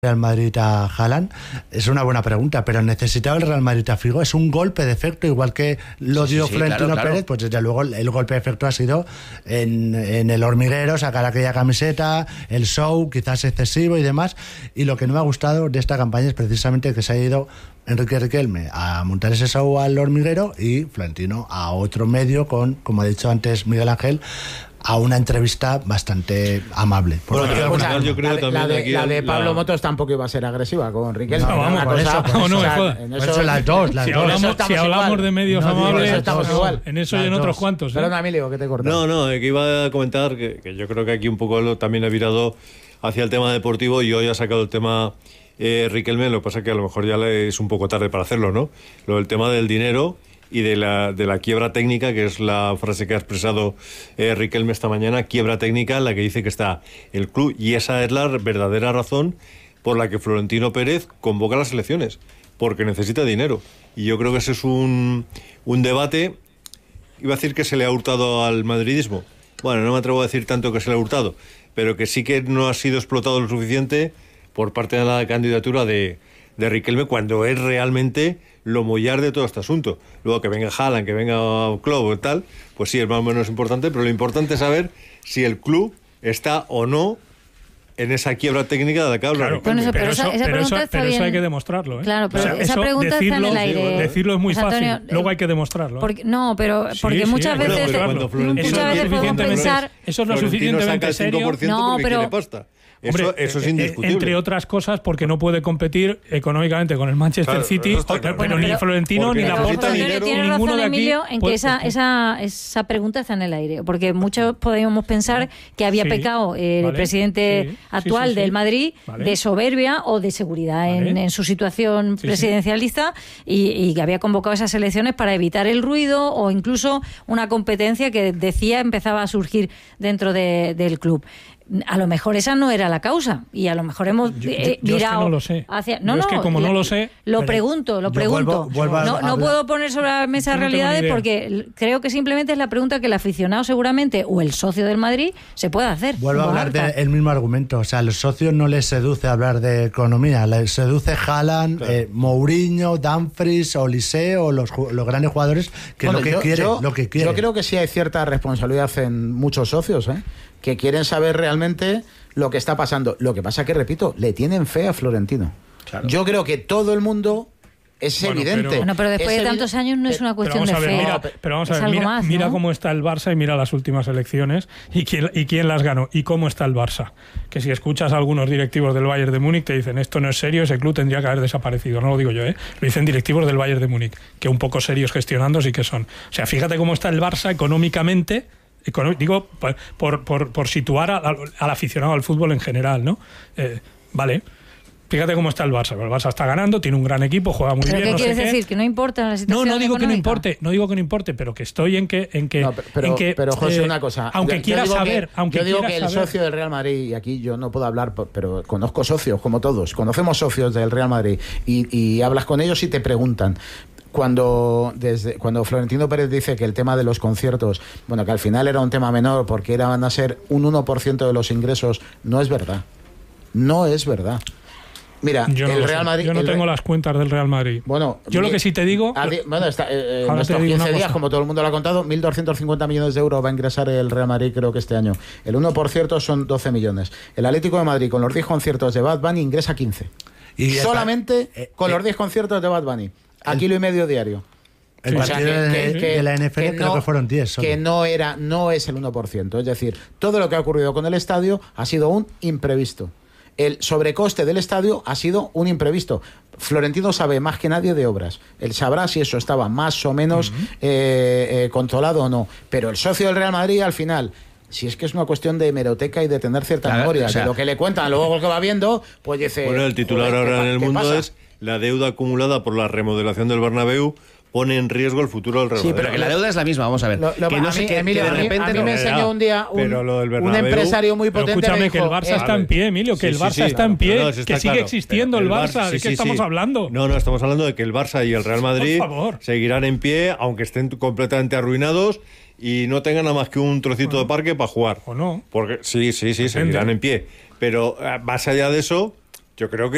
Real Madrid a Haaland? Es una buena pregunta, pero ¿necesitaba el Real Madrid a Figo? Es un golpe de efecto, igual que lo dio Florentino Pérez, pues desde luego el golpe de efecto ha sido en el hormiguero, sacar aquella camiseta, el show quizás excesivo y demás, y lo que no me ha gustado de esta campaña es precisamente que se ha ido Enrique Riquelme a montar ese show al hormiguero y Florentino a otro medio con, como ha dicho antes Miguel Ángel, a una entrevista bastante amable. Bueno, yo creo que también la de Pablo Motos tampoco iba a ser agresiva con Riquelme. No, vamos, por eso las dos. Si hablamos de medios amables, estamos igual. En eso y en otros cuantos. Perdona, Emilio, que te he cortado. No, que iba a comentar que yo creo que aquí un poco también ha virado hacia el tema deportivo y hoy ha sacado el tema Riquelme. Lo que pasa es que a lo mejor ya es un poco tarde para hacerlo, ¿no? Lo del tema del dinero y de la quiebra técnica, que es la frase que ha expresado Riquelme esta mañana, quiebra técnica en la que dice que está el club, y esa es la verdadera razón por la que Florentino Pérez convoca las elecciones, porque necesita dinero. Y yo creo que ese es un debate, iba a decir que se le ha hurtado al madridismo. Bueno, no me atrevo a decir tanto que se le ha hurtado, pero que sí que no ha sido explotado lo suficiente por parte de la candidatura de Riquelme, cuando es realmente lo mollar de todo este asunto. Luego que venga Haaland, que venga Klopp o tal, pues sí, es más o menos importante, pero lo importante es saber si el club está o no en esa quiebra técnica de la que habla. Claro, Riquelme. pero eso hay que demostrarlo, ¿eh? Claro, pero esa pregunta está en el aire. Decirlo es muy Antonio, fácil, luego hay que demostrarlo. Porque muchas veces podemos pensar... Eso es lo suficientemente serio. No, pero... Eso es indiscutible. Entre otras cosas, porque no puede competir económicamente con el Manchester City, pero ni Florentino, ni Laporta, ni ninguno de aquí. Emilio, en que esa pregunta está en el aire, porque muchos podríamos pensar que había pecado el presidente actual del Madrid de soberbia o de seguridad en su situación presidencialista y que había convocado esas elecciones para evitar el ruido o incluso una competencia que decía empezaba a surgir dentro del club. A lo mejor esa no era la causa y a lo mejor hemos virado es que no lo sé. hacia... No lo sé. Lo pregunto. No puedo poner sobre la mesa realidades porque creo que simplemente es la pregunta que el aficionado seguramente o el socio del Madrid se puede hacer. Vuelvo a hablar del mismo argumento. O sea, a los socios no les seduce hablar de economía, les seduce Haaland, Mourinho, Dumfries, Olise o los grandes jugadores que lo que quieren. Yo creo que sí hay cierta responsabilidad en muchos socios, que quieren saber realmente lo que está pasando. Lo que pasa que, repito, le tienen fe a Florentino. Claro. Yo creo que todo el mundo es evidente. Pero después de tantos años no es una cuestión de fe. Pero vamos a ver, mira cómo está el Barça y mira las últimas elecciones y quién las ganó y cómo está el Barça. Que si escuchas a algunos directivos del Bayern de Múnich te dicen esto no es serio, ese club tendría que haber desaparecido. No lo digo yo, lo dicen directivos del Bayern de Múnich, que un poco serios gestionando sí que son. O sea, fíjate cómo está el Barça económicamente. Digo, por situar al aficionado al fútbol en general, ¿no? Vale. Fíjate cómo está el Barça. El Barça está ganando, tiene un gran equipo, juega muy bien. ¿Pero qué quieres decir? ¿Que no importa la situación No digo económica? que no importe, pero que estoy en que pero José, una cosa. Aunque quiera saber... Yo digo que el socio del Real Madrid, y aquí yo no puedo hablar, pero conozco socios, como todos, conocemos socios del Real Madrid, y hablas con ellos y te preguntan... Cuando Florentino Pérez dice que el tema de los conciertos, bueno, que al final era un tema menor porque van a ser un 1% de los ingresos, no es verdad. No es verdad. Mira, el Real Madrid... Yo no tengo las cuentas del Real Madrid. Bueno, yo lo que sí te digo... Bueno, en estos 15 días, como todo el mundo lo ha contado, 1.250 millones de euros va a ingresar el Real Madrid, creo que este año. El 1% son 12 millones. El Atlético de Madrid, con los 10 conciertos de Bad Bunny, ingresa 15. Y solamente con los 10 conciertos de Bad Bunny. A kilo y medio diario. El partido de la NFL creo que fueron 10 solo. Que no es el 1%. Es decir, todo lo que ha ocurrido con el estadio ha sido un imprevisto. El sobrecoste del estadio ha sido un imprevisto. Florentino sabe más que nadie de obras. Él sabrá si eso estaba más o menos controlado o no. Pero el socio del Real Madrid, al final... Si es que es una cuestión de hemeroteca y de tener cierta memoria, de lo que le cuentan, luego lo que va viendo, pues dice... Bueno, el titular ahora en El Mundo es: la deuda acumulada por la remodelación del Bernabéu pone en riesgo el futuro del Real Madrid. Sí, pero que la deuda es la misma, vamos a ver. Emilio, de repente a mí me enseñó un día un empresario muy potente. Escúchame, dijo, que el Barça está en pie, Emilio, que el Barça está en pie, que sigue existiendo el Barça. ¿De qué estamos hablando? No, estamos hablando de que el Barça y el Real Madrid seguirán en pie, aunque estén completamente arruinados y no tengan nada más que un trocito de parque para jugar. ¿O no? Porque sí, seguirán en pie. Pero más allá de eso, yo creo que